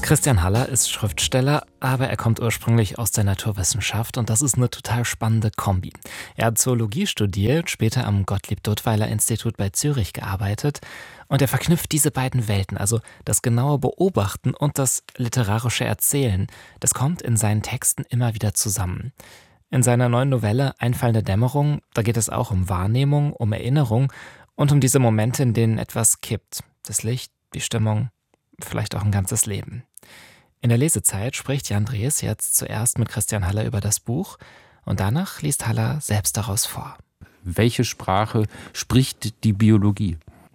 Christian Haller ist Schriftsteller, aber er kommt ursprünglich aus der Naturwissenschaft und das ist eine total spannende Kombi. Er hat Zoologie studiert, später am Gottlieb-Duttweiler-Institut bei Zürich gearbeitet und er verknüpft diese beiden Welten, also das genaue Beobachten und das literarische Erzählen. Das kommt in seinen Texten immer wieder zusammen. In seiner neuen Novelle Einfallende Dämmerung, da geht es auch um Wahrnehmung, um Erinnerung und um diese Momente, in denen etwas kippt. Das Licht, die Stimmung, vielleicht auch ein ganzes Leben. In der Lesezeit spricht Jan Drees jetzt zuerst mit Christian Haller über das Buch und danach liest Haller selbst daraus vor. Welche Sprache spricht die Biologie?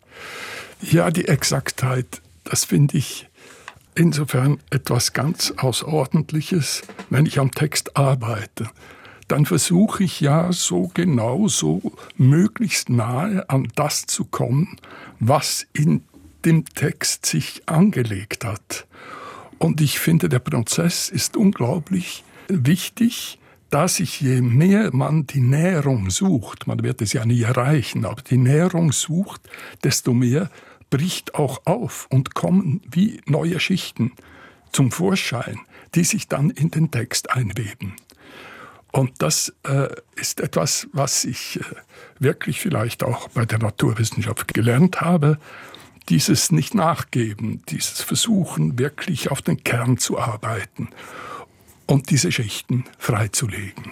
Ja, die Exaktheit, das finde ich insofern etwas ganz Außerordentliches, wenn ich am Text arbeite. Dann versuche ich ja so genau, so möglichst nahe an das zu kommen, was in dem Text sich angelegt hat. Und ich finde, der Prozess ist unglaublich wichtig, da sich je mehr man die Näherung sucht, man wird es ja nie erreichen, aber die Näherung sucht, desto mehr bricht auch auf und kommen wie neue Schichten zum Vorschein, die sich dann in den Text einweben. Und das ist etwas, was ich wirklich vielleicht auch bei der Naturwissenschaft gelernt habe, dieses Nicht-Nachgeben, dieses Versuchen, wirklich auf den Kern zu arbeiten und diese Schichten freizulegen.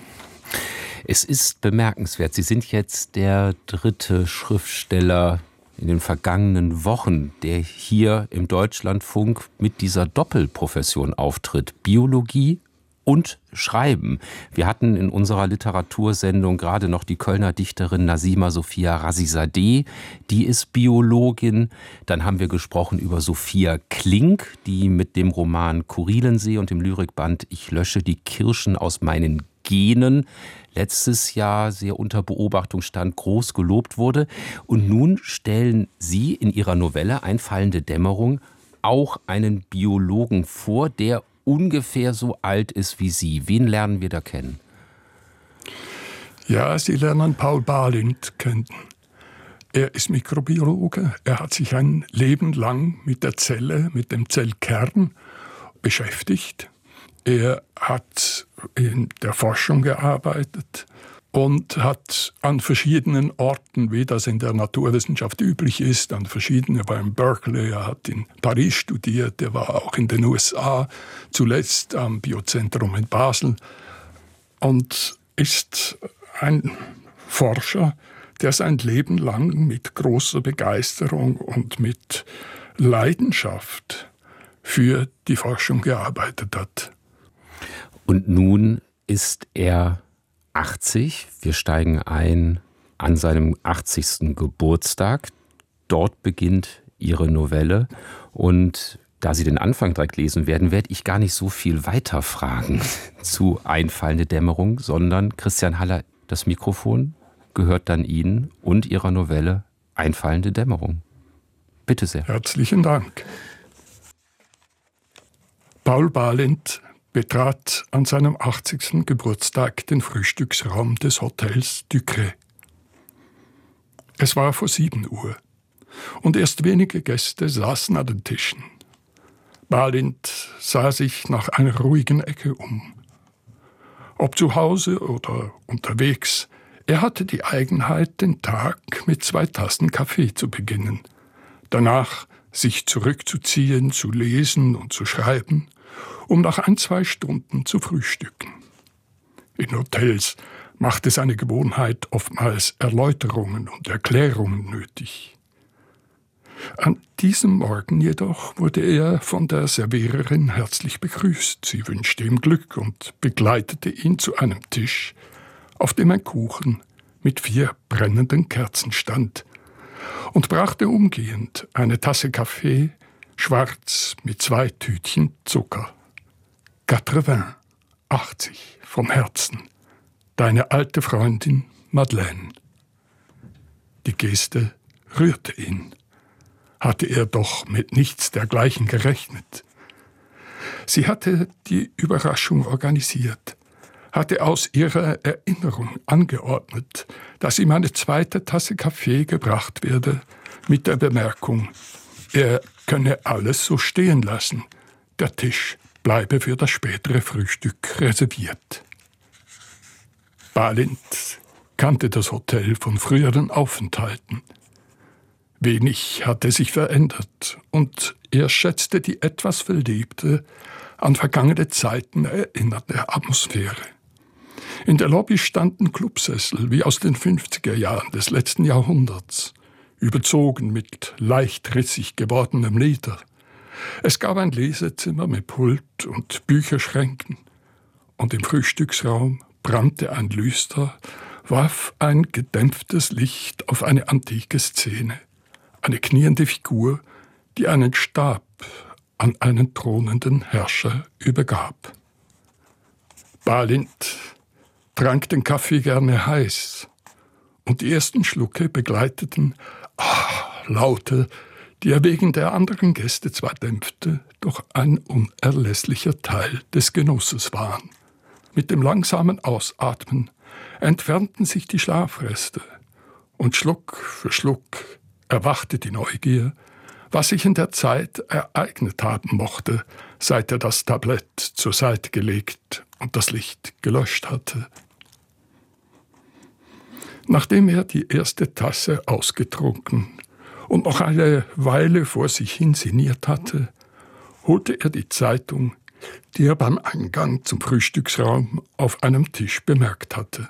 Es ist bemerkenswert, Sie sind jetzt der dritte Schriftsteller in den vergangenen Wochen, der hier im Deutschlandfunk mit dieser Doppelprofession auftritt. Biologie und Schreiben. Wir hatten in unserer Literatursendung gerade noch die Kölner Dichterin Nazima Sophia Razizadeh, die ist Biologin. Dann haben wir gesprochen über Sophia Klink, die mit dem Roman Kurilensee und dem Lyrikband Ich lösche die Kirschen aus meinen Genen letztes Jahr sehr unter Beobachtung stand, groß gelobt wurde. Und nun stellen Sie in Ihrer Novelle Einfallende Dämmerung auch einen Biologen vor, der ungefähr so alt ist wie Sie. Wen lernen wir da kennen? Ja, Sie lernen Paul Balint kennen. Er ist Mikrobiologe. Er hat sich ein Leben lang mit der Zelle, mit dem Zellkern beschäftigt. Er hat in der Forschung gearbeitet und hat an verschiedenen Orten, wie das in der Naturwissenschaft üblich ist, er war in Berkeley, er hat in Paris studiert, er war auch in den USA, zuletzt am Biozentrum in Basel und ist ein Forscher, der sein Leben lang mit großer Begeisterung und mit Leidenschaft für die Forschung gearbeitet hat. Und nun ist er 80. Wir steigen ein an seinem 80. Geburtstag. Dort beginnt Ihre Novelle. Und da Sie den Anfang direkt lesen werden, werde ich gar nicht so viel weiter fragen zu Einfallende Dämmerung, sondern Christian Haller, das Mikrofon gehört dann Ihnen und Ihrer Novelle Einfallende Dämmerung. Bitte sehr. Herzlichen Dank. Paul Balint betrat an seinem 80. Geburtstag den Frühstücksraum des Hotels Ducret. Es war vor 7 Uhr und erst wenige Gäste saßen an den Tischen. Balint sah sich nach einer ruhigen Ecke um. Ob zu Hause oder unterwegs, er hatte die Eigenheit, den Tag mit 2 Tassen Kaffee zu beginnen, danach sich zurückzuziehen, zu lesen und zu schreiben, um nach 1-2 Stunden zu frühstücken. In Hotels macht es eine Gewohnheit oftmals Erläuterungen und Erklärungen nötig. An diesem Morgen jedoch wurde er von der Serviererin herzlich begrüßt. Sie wünschte ihm Glück und begleitete ihn zu einem Tisch, auf dem ein Kuchen mit 4 brennenden Kerzen stand, und brachte umgehend eine Tasse Kaffee, schwarz mit 2 Tütchen Zucker. 80, vom Herzen. Deine alte Freundin Madeleine. Die Geste rührte ihn. Hatte er doch mit nichts dergleichen gerechnet. Sie hatte die Überraschung organisiert, hatte aus ihrer Erinnerung angeordnet, dass ihm eine 2. Tasse Kaffee gebracht werde, mit der Bemerkung, er könne alles so stehen lassen, der Tisch bleibe für das spätere Frühstück reserviert. Balint kannte das Hotel von früheren Aufenthalten. Wenig hatte sich verändert und er schätzte die etwas verlebte, an vergangene Zeiten erinnerte Atmosphäre. In der Lobby standen Clubsessel wie aus den 50er Jahren des letzten Jahrhunderts, überzogen mit leicht rissig gewordenem Leder. Es gab ein Lesezimmer mit Pult und Bücherschränken und im Frühstücksraum brannte ein Lüster, warf ein gedämpftes Licht auf eine antike Szene, eine kniende Figur, die einen Stab an einen thronenden Herrscher übergab. Balint trank den Kaffee gerne heiß und die ersten Schlucke begleiteten Laute, die er wegen der anderen Gäste zwar dämpfte, doch ein unerlässlicher Teil des Genusses waren. Mit dem langsamen Ausatmen entfernten sich die Schlafreste und Schluck für Schluck erwachte die Neugier, was sich in der Zeit ereignet haben mochte, seit er das Tablett zur Seite gelegt und das Licht gelöscht hatte. Nachdem er die erste Tasse ausgetrunken und noch eine Weile vor sich hin sinniert hatte, holte er die Zeitung, die er beim Eingang zum Frühstücksraum auf einem Tisch bemerkt hatte.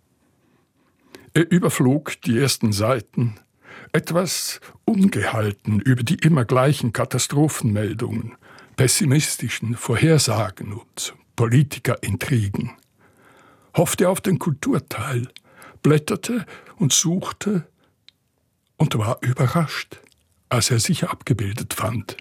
Er überflog die ersten Seiten, etwas ungehalten über die immer gleichen Katastrophenmeldungen, pessimistischen Vorhersagen und Politikerintrigen, hoffte auf den Kulturteil, blätterte und suchte und war überrascht, als er sich abgebildet fand.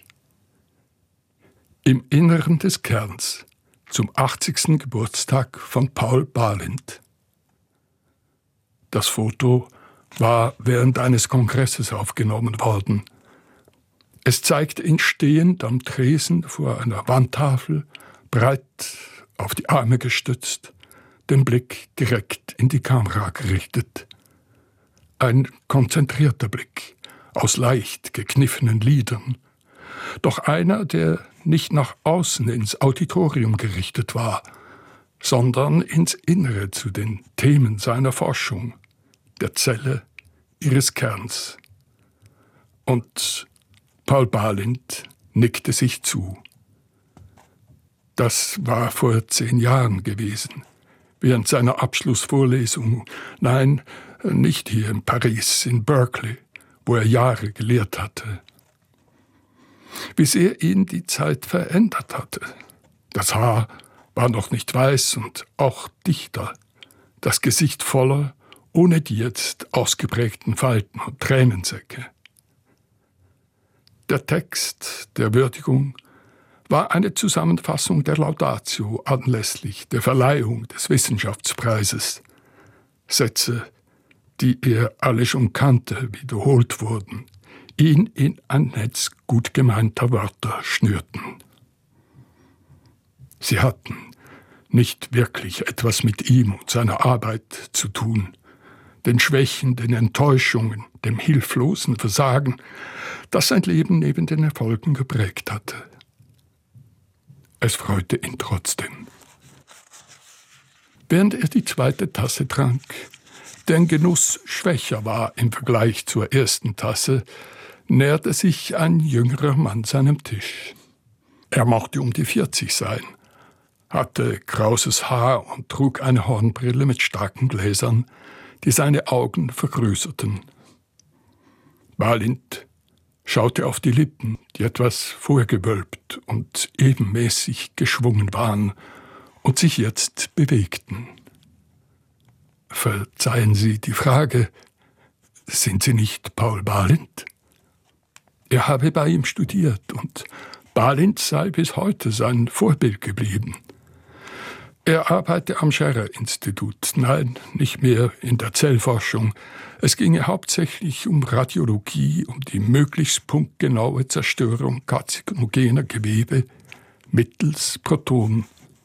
Im Inneren des Kerns zum 80. Geburtstag von Paul Balint. Das Foto war während eines Kongresses aufgenommen worden. Es zeigte ihn stehend am Tresen vor einer Wandtafel, breit auf die Arme gestützt, den Blick direkt in die Kamera gerichtet. Ein konzentrierter Blick aus leicht gekniffenen Lidern, doch einer, der nicht nach außen ins Auditorium gerichtet war, sondern ins Innere zu den Themen seiner Forschung, der Zelle, ihres Kerns. Und Paul Balint nickte sich zu. Das war vor 10 Jahren gewesen, während seiner Abschlussvorlesung, nein, nicht hier in Paris, in Berkeley, wo er Jahre gelehrt hatte. Wie sehr ihn die Zeit verändert hatte. Das Haar war noch nicht weiß und auch dichter, das Gesicht voller, ohne die jetzt ausgeprägten Falten und Tränensäcke. Der Text der Würdigung war eine Zusammenfassung der Laudatio anlässlich der Verleihung des Wissenschaftspreises. Sätze, die er alle schon kannte, wiederholt wurden, ihn in ein Netz gut gemeinter Wörter schnürten. Sie hatten nicht wirklich etwas mit ihm und seiner Arbeit zu tun, den Schwächen, den Enttäuschungen, dem hilflosen Versagen, das sein Leben neben den Erfolgen geprägt hatte. Es freute ihn trotzdem. Während er die zweite Tasse trank, deren Genuss schwächer war im Vergleich zur ersten Tasse, näherte sich ein jüngerer Mann seinem Tisch. Er mochte um die 40 sein, hatte krauses Haar und trug eine Hornbrille mit starken Gläsern, die seine Augen vergrößerten. Balint schaute auf die Lippen, die etwas vorgewölbt und ebenmäßig geschwungen waren und sich jetzt bewegten. Verzeihen Sie die Frage, sind Sie nicht Paul Balint? Er habe bei ihm studiert und Balint sei bis heute sein Vorbild geblieben. Er arbeite am Scherrer-Institut, nein, nicht mehr in der Zellforschung. Es ginge hauptsächlich um Radiologie, um die möglichst punktgenaue Zerstörung karzinogener Gewebe mittels Protonen.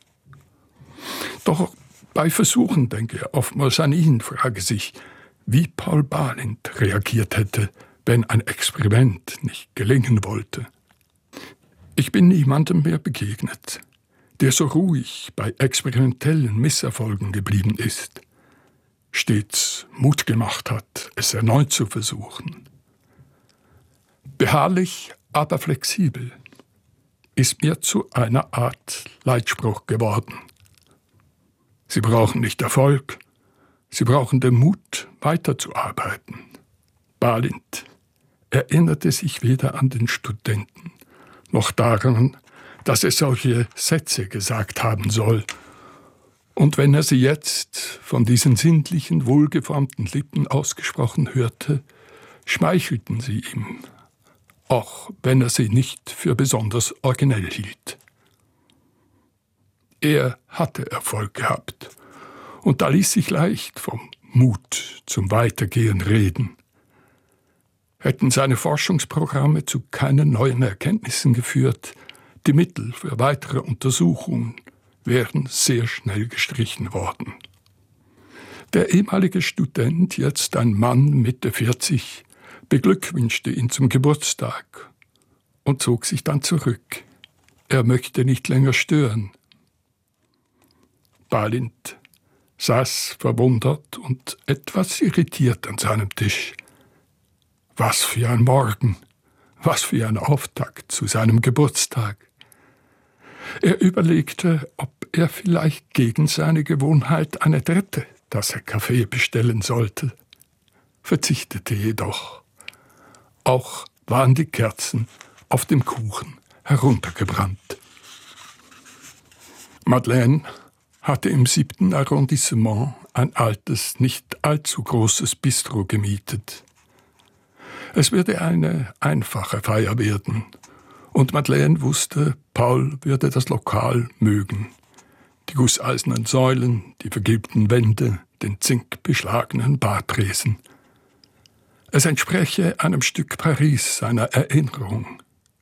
Doch bei Versuchen denke er oftmals an ihn, frage sich, wie Paul Balint reagiert hätte, wenn ein Experiment nicht gelingen wollte. Ich bin niemandem mehr begegnet, der so ruhig bei experimentellen Misserfolgen geblieben ist, stets Mut gemacht hat, es erneut zu versuchen. Beharrlich, aber flexibel ist mir zu einer Art Leitspruch geworden. Sie brauchen nicht Erfolg, sie brauchen den Mut, weiterzuarbeiten. Balint erinnerte sich weder an den Studenten noch daran, dass er solche Sätze gesagt haben soll. Und wenn er sie jetzt von diesen sinnlichen, wohlgeformten Lippen ausgesprochen hörte, schmeichelten sie ihm, auch wenn er sie nicht für besonders originell hielt. Er hatte Erfolg gehabt, und da ließ sich leicht vom Mut zum Weitergehen reden. Hätten seine Forschungsprogramme zu keinen neuen Erkenntnissen geführt, die Mittel für weitere Untersuchungen wären sehr schnell gestrichen worden. Der ehemalige Student, jetzt ein Mann Mitte 40, beglückwünschte ihn zum Geburtstag und zog sich dann zurück. Er möchte nicht länger stören. Balint saß verwundert und etwas irritiert an seinem Tisch. Was für ein Morgen, was für ein Auftakt zu seinem Geburtstag. Er überlegte, ob er vielleicht gegen seine Gewohnheit eine dritte Tasse Kaffee bestellen sollte, verzichtete jedoch. Auch waren die Kerzen auf dem Kuchen heruntergebrannt. Madeleine hatte im 7. Arrondissement ein altes, nicht allzu großes Bistro gemietet. Es würde eine einfache Feier werden, und Madeleine wusste, Paul würde das Lokal mögen. Die gusseisernen Säulen, die vergilbten Wände, den zinkbeschlagenen Bartresen. Es entspräche einem Stück Paris seiner Erinnerung.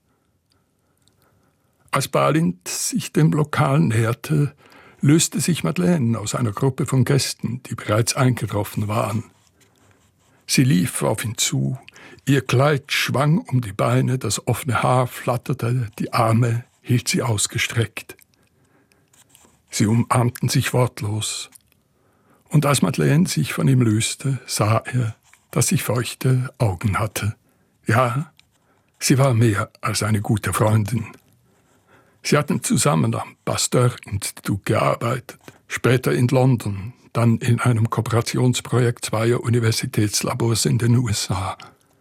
Als Balint sich dem Lokal näherte, löste sich Madeleine aus einer Gruppe von Gästen, die bereits eingetroffen waren. Sie lief auf ihn zu, ihr Kleid schwang um die Beine, das offene Haar flatterte, die Arme hielt sie ausgestreckt. Sie umarmten sich wortlos. Und als Madeleine sich von ihm löste, sah er, dass sie feuchte Augen hatte. Ja, sie war mehr als eine gute Freundin. Sie hatten zusammen am Pasteur-Institut gearbeitet, später in London, dann in einem Kooperationsprojekt zweier Universitätslabors in den USA.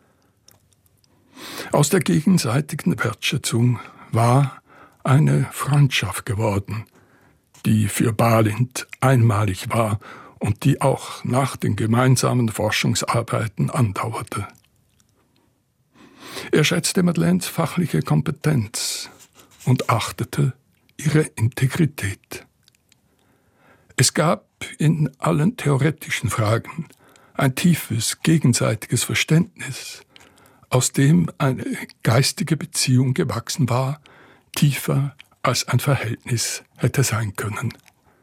Aus der gegenseitigen Wertschätzung war eine Freundschaft geworden, die für Balint einmalig war und die auch nach den gemeinsamen Forschungsarbeiten andauerte. Er schätzte Madeleines fachliche Kompetenz und achtete ihre Integrität. Es gab in allen theoretischen Fragen ein tiefes, gegenseitiges Verständnis, aus dem eine geistige Beziehung gewachsen war, tiefer als ein Verhältnis hätte sein können.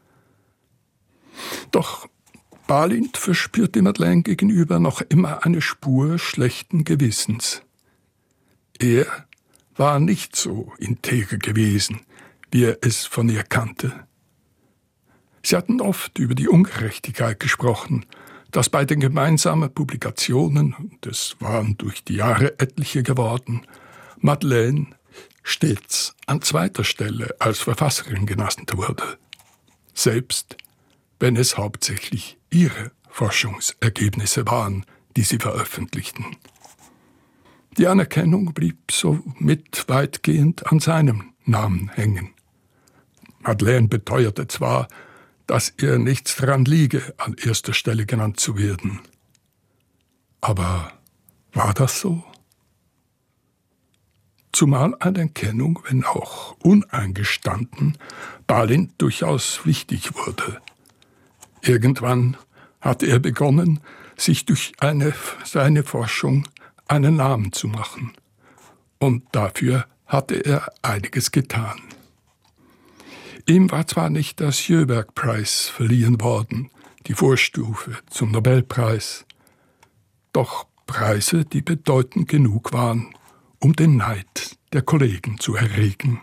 Doch Balint verspürte Madeleine gegenüber noch immer eine Spur schlechten Gewissens. Er war nicht so integer gewesen, wie er es von ihr kannte. Sie hatten oft über die Ungerechtigkeit gesprochen, dass bei den gemeinsamen Publikationen, und es waren durch die Jahre etliche geworden, Madeleine stets an zweiter Stelle als Verfasserin genannt wurde, selbst wenn es hauptsächlich ihre Forschungsergebnisse waren, die sie veröffentlichten. Die Anerkennung blieb somit weitgehend an seinem Namen hängen. Madeleine beteuerte zwar, dass ihr nichts daran liege, an erster Stelle genannt zu werden. Aber war das so? Zumal Anerkennung, wenn auch uneingestanden, Balint durchaus wichtig wurde. Irgendwann hatte er begonnen, sich durch seine Forschung einen Namen zu machen. Und dafür hatte er einiges getan. Ihm war zwar nicht der Sjöberg-Preis verliehen worden, die Vorstufe zum Nobelpreis, doch Preise, die bedeutend genug waren, um den Neid der Kollegen zu erregen.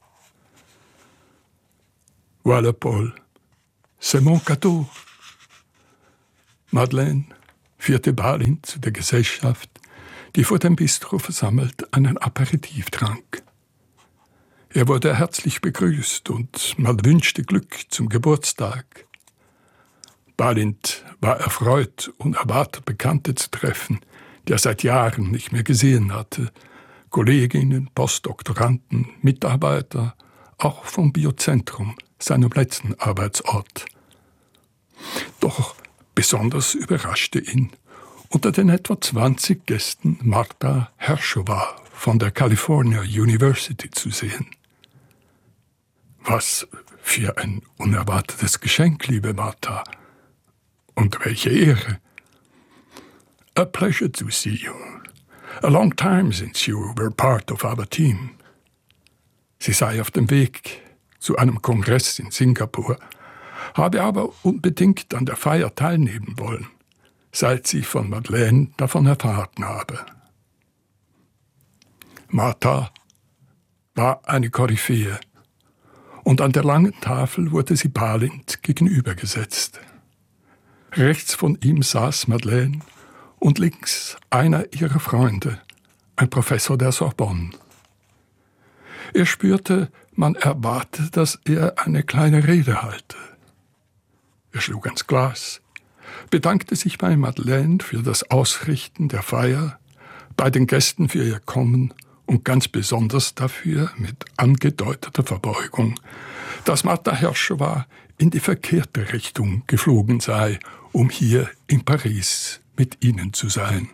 Voilà, Paul, c'est mon cadeau. Madeleine führte Balint zu der Gesellschaft, die vor dem Bistro versammelt einen Aperitif trank. Er wurde herzlich begrüßt und man wünschte Glück zum Geburtstag. Balint war erfreut, unerwartet Bekannte zu treffen, die er seit Jahren nicht mehr gesehen hatte. Kolleginnen, Postdoktoranden, Mitarbeiter, auch vom Biozentrum, seinem letzten Arbeitsort. Doch besonders überraschte ihn unter den etwa 20 Gästen Martha Hershova von der California University zu sehen. Was für ein unerwartetes Geschenk, liebe Martha. Und welche Ehre. A pleasure to see you. A long time since you were part of our team. Sie sei auf dem Weg zu einem Kongress in Singapur, habe aber unbedingt an der Feier teilnehmen wollen, seit sie von Madeleine davon erfahren habe. Martha war eine Koryphäe, und an der langen Tafel wurde sie Balint gegenübergesetzt. Rechts von ihm saß Madeleine und links einer ihrer Freunde, ein Professor der Sorbonne. Er spürte, man erwarte, dass er eine kleine Rede halte. Er schlug ans Glas, bedankte sich bei Madeleine für das Ausrichten der Feier, bei den Gästen für ihr Kommen und ganz besonders dafür, mit angedeuteter Verbeugung, dass Martha Hershova in die verkehrte Richtung geflogen sei, um hier in Paris mit ihnen zu sein.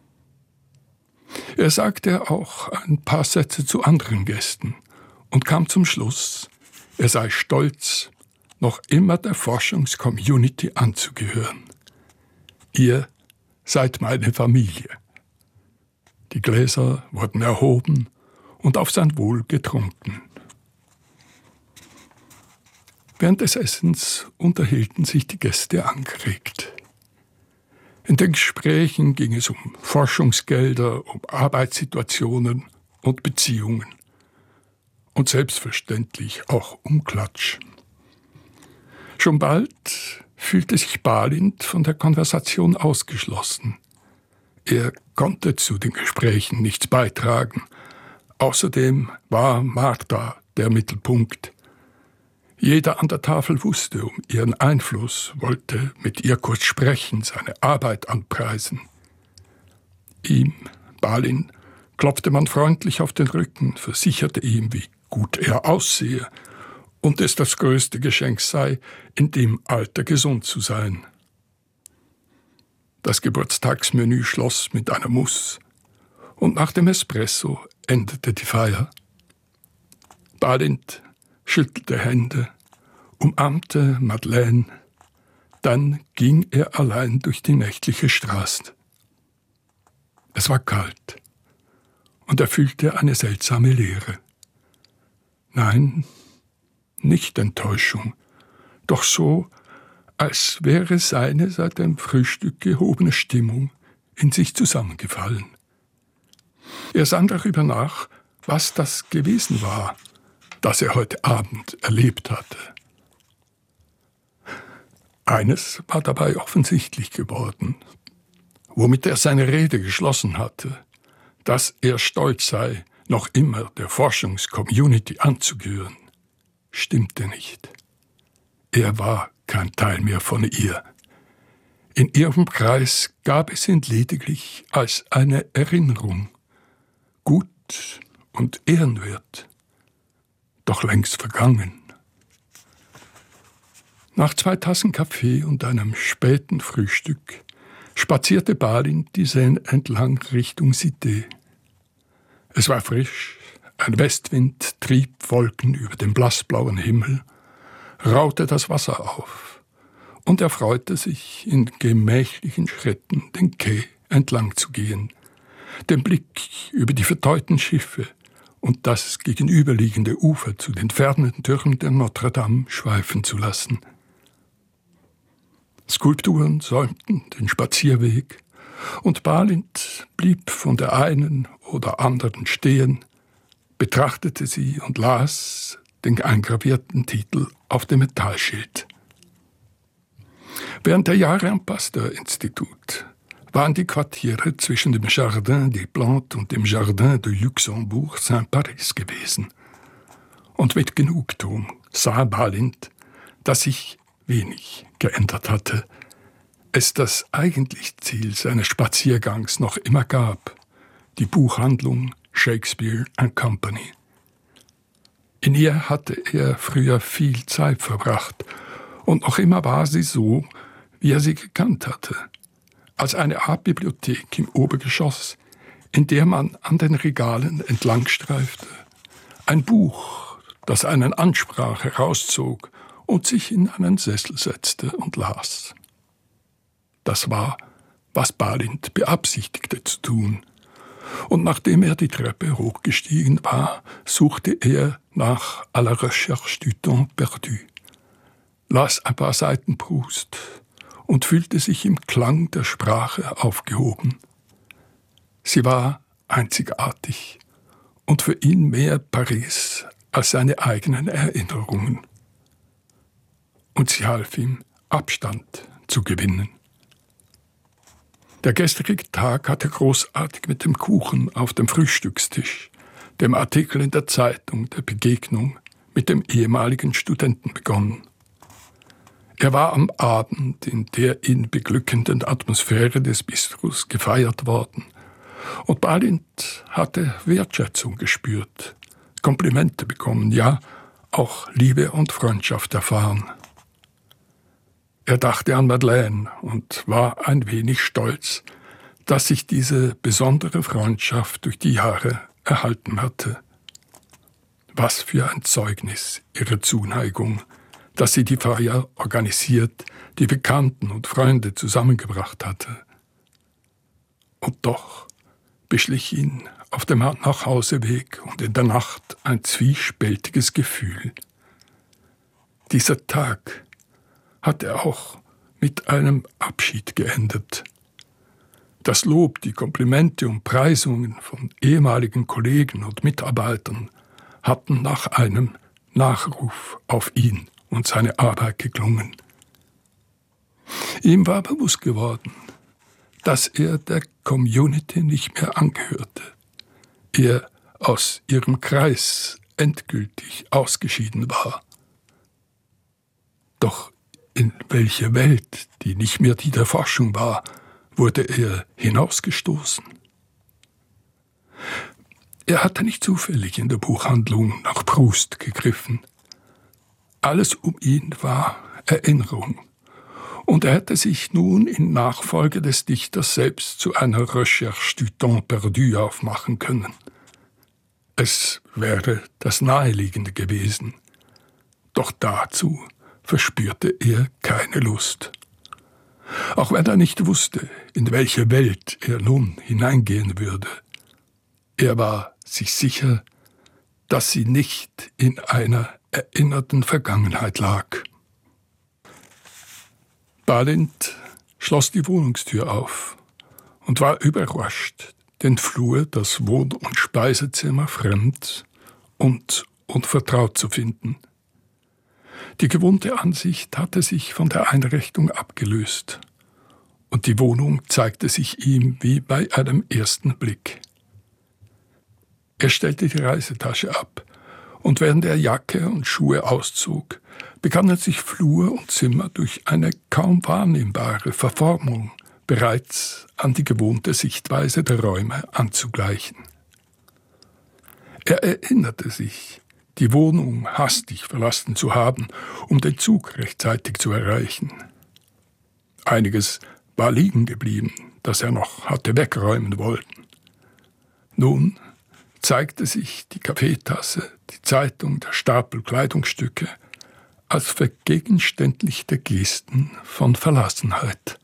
Er sagte auch ein paar Sätze zu anderen Gästen und kam zum Schluss, er sei stolz, noch immer der Forschungscommunity anzugehören. Ihr seid meine Familie. Die Gläser wurden erhoben und auf sein Wohl getrunken. Während des Essens unterhielten sich die Gäste angeregt. In den Gesprächen ging es um Forschungsgelder, um Arbeitssituationen und Beziehungen. Und selbstverständlich auch um Klatsch. Schon bald fühlte sich Balint von der Konversation ausgeschlossen. Er konnte zu den Gesprächen nichts beitragen. Außerdem war Martha der Mittelpunkt. Jeder an der Tafel wusste um ihren Einfluss, wollte mit ihr kurz sprechen, seine Arbeit anpreisen. Ihm, Balint, klopfte man freundlich auf den Rücken, versicherte ihm, wie gut er aussehe und es das größte Geschenk sei, in dem Alter gesund zu sein. Das Geburtstagsmenü schloss mit einer Mousse und nach dem Espresso endete die Feier. Balint schüttelte Hände, umarmte Madeleine, dann ging er allein durch die nächtliche Straße. Es war kalt und er fühlte eine seltsame Leere. Nein, nicht Enttäuschung, doch so, als wäre seine seit dem Frühstück gehobene Stimmung in sich zusammengefallen. Er sann darüber nach, was das gewesen war, das er heute Abend erlebt hatte. Eines war dabei offensichtlich geworden, womit er seine Rede geschlossen hatte, dass er stolz sei, noch immer der Forschungscommunity anzugehören, stimmte nicht. Er war kein Teil mehr von ihr. In ihrem Kreis gab es ihn lediglich als eine Erinnerung, gut und ehrenwert, doch längst vergangen. Nach 2 Tassen Kaffee und einem späten Frühstück spazierte Balint die Seine entlang Richtung Cité. Es war frisch, ein Westwind trieb Wolken über den blassblauen Himmel, raute das Wasser auf, und er freute sich, in gemächlichen Schritten den Quai entlang zu gehen, den Blick über die verteuten Schiffe und das gegenüberliegende Ufer zu den fernen Türmen der Notre Dame schweifen zu lassen. Skulpturen säumten den Spazierweg, und Balint blieb von der einen oder anderen stehen, betrachtete sie und las den eingravierten Titel auf dem Metallschild. Während der Jahre am Pasteur-Institut waren die Quartiere zwischen dem Jardin des Plantes und dem Jardin de Luxembourg Saint-Paris gewesen. Und mit Genugtuung sah Balint, dass sich wenig geändert hatte, es das eigentliche Ziel seines Spaziergangs noch immer gab, die Buchhandlung Shakespeare & Company. In ihr hatte er früher viel Zeit verbracht und noch immer war sie so, wie er sie gekannt hatte, als eine Art Bibliothek im Obergeschoss, in der man an den Regalen entlangstreifte, ein Buch, das einen ansprach, herauszog und sich in einen Sessel setzte und las. Das war, was Balint beabsichtigte zu tun. Und nachdem er die Treppe hochgestiegen war, suchte er nach À la recherche du temps perdu, las ein paar Seiten Proust und fühlte sich im Klang der Sprache aufgehoben. Sie war einzigartig und für ihn mehr Paris als seine eigenen Erinnerungen. Und sie half ihm, Abstand zu gewinnen. Der gestrige Tag hatte großartig mit dem Kuchen auf dem Frühstückstisch, dem Artikel in der Zeitung, der Begegnung mit dem ehemaligen Studenten begonnen. Er war am Abend in der ihn beglückenden Atmosphäre des Bistros gefeiert worden, und Balint hatte Wertschätzung gespürt, Komplimente bekommen, ja, auch Liebe und Freundschaft erfahren. Er dachte an Madeleine und war ein wenig stolz, dass sich diese besondere Freundschaft durch die Jahre erhalten hatte. Was für ein Zeugnis ihrer Zuneigung, dass sie die Feier organisiert, die Bekannten und Freunde zusammengebracht hatte. Und doch beschlich ihn auf dem Nachhauseweg und in der Nacht ein zwiespältiges Gefühl. Dieser Tag hatte auch mit einem Abschied geendet. Das Lob, die Komplimente und Preisungen von ehemaligen Kollegen und Mitarbeitern hatten nach einem Nachruf auf ihn und seine Arbeit geklungen. Ihm war bewusst geworden, dass er der Community nicht mehr angehörte. Er aus ihrem Kreis endgültig ausgeschieden war. Doch in welche Welt, die nicht mehr die der Forschung war, wurde er hinausgestoßen? Er hatte nicht zufällig in der Buchhandlung nach Proust gegriffen. Alles um ihn war Erinnerung. Und er hätte sich nun in Nachfolge des Dichters selbst zu einer Recherche du temps perdu aufmachen können. Es wäre das Naheliegende gewesen. Doch dazu verspürte er keine Lust. Auch wenn er nicht wusste, in welche Welt er nun hineingehen würde. Er war sich sicher, dass sie nicht in einer erinnerten Vergangenheit lag. Balint schloss die Wohnungstür auf und war überrascht, den Flur, das Wohn- und Speisezimmer fremd und unvertraut zu finden. Die gewohnte Ansicht hatte sich von der Einrichtung abgelöst, und die Wohnung zeigte sich ihm wie bei einem ersten Blick. Er stellte die Reisetasche ab, und während er Jacke und Schuhe auszog, begannen sich Flur und Zimmer durch eine kaum wahrnehmbare Verformung bereits an die gewohnte Sichtweise der Räume anzugleichen. Er erinnerte sich, die Wohnung hastig verlassen zu haben, um den Zug rechtzeitig zu erreichen. Einiges war liegen geblieben, das er noch hatte wegräumen wollen. Nun zeigte sich die Kaffeetasse, die Zeitung, der Stapel Kleidungsstücke als vergegenständlichte Gesten von Verlassenheit.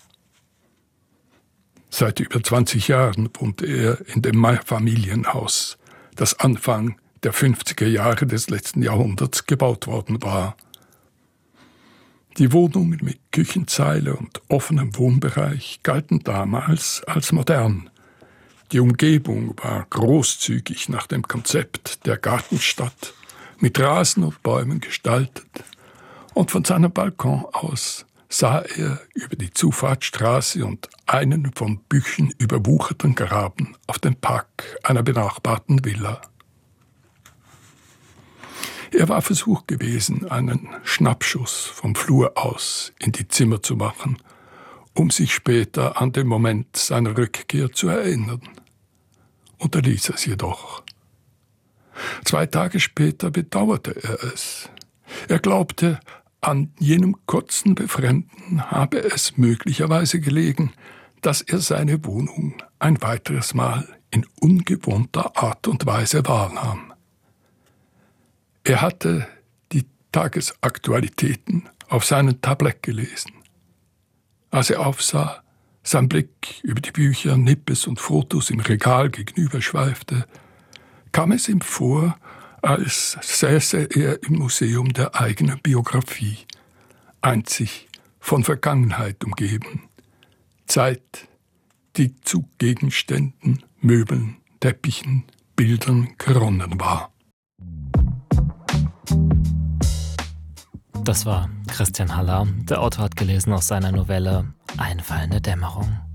Seit über 20 Jahren wohnte er in dem Familienhaus, das Anfang der 50er Jahre des letzten Jahrhunderts gebaut worden war. Die Wohnungen mit Küchenzeile und offenem Wohnbereich galten damals als modern, Die Umgebung war großzügig nach dem Konzept der Gartenstadt, mit Rasen und Bäumen gestaltet, und von seinem Balkon aus sah er über die Zufahrtsstraße und einen von Büchen überwucherten Graben auf den Park einer benachbarten Villa. Er war versucht gewesen, einen Schnappschuss vom Flur aus in die Zimmer zu machen, um sich später an den Moment seiner Rückkehr zu erinnern. Unterließ es jedoch. 2 Tage später bedauerte er es. Er glaubte, an jenem kurzen Befremden habe es möglicherweise gelegen, dass er seine Wohnung ein weiteres Mal in ungewohnter Art und Weise wahrnahm. Er hatte die Tagesaktualitäten auf seinem Tablett gelesen. Als er aufsah, sein Blick über die Bücher, Nippes und Fotos im Regal gegenüber schweifte, kam es ihm vor, als säße er im Museum der eigenen Biografie, einzig von Vergangenheit umgeben. Zeit, die zu Gegenständen, Möbeln, Teppichen, Bildern geronnen war. Das war Christian Haller. Der Autor hat gelesen aus seiner Novelle Einfallende Dämmerung.